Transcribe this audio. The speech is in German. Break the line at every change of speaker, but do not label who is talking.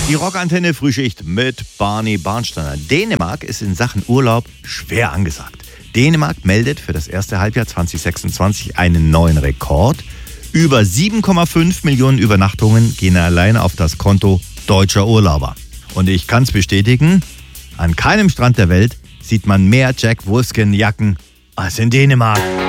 Die Rockantenne Frühschicht mit Barney Barnsteiner. Dänemark ist in Sachen Urlaub schwer angesagt. Dänemark meldet für das erste Halbjahr 2026 einen neuen Rekord. Über 7,5 Millionen Übernachtungen gehen alleine auf das Konto deutscher Urlauber. Und ich kann es bestätigen, an keinem Strand der Welt sieht man mehr Jack Wolfskin-Jacken als in Dänemark.